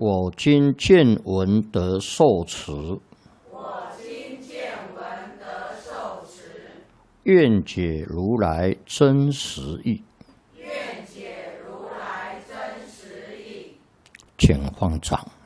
我今见闻得受持，愿解如来真实义。请放掌。